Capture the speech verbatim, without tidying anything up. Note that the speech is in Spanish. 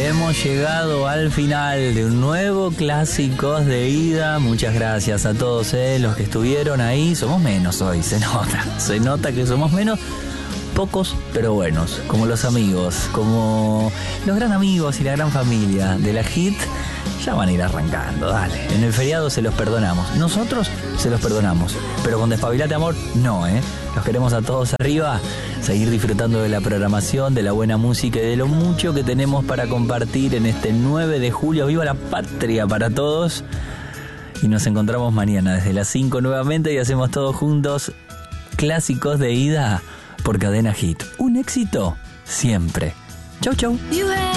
hemos llegado al final de un nuevo Clásicos de Ida. Muchas gracias a todos eh, los que estuvieron ahí. Somos menos hoy, se nota. Se nota que somos menos. Pocos, pero buenos. Como los amigos, como los gran amigos y la gran familia de la Hit. Ya van a ir arrancando, dale. En el feriado se los perdonamos. Nosotros se los perdonamos. Pero con Despabilate Amor, no, ¿eh? Los queremos a todos arriba. Seguir disfrutando de la programación, de la buena música y de lo mucho que tenemos para compartir en este nueve de julio. ¡Viva la patria para todos! Y nos encontramos mañana desde las cinco nuevamente y hacemos todos juntos Clásicos de Ida por Cadena Hit. Un éxito siempre. Chau, chau.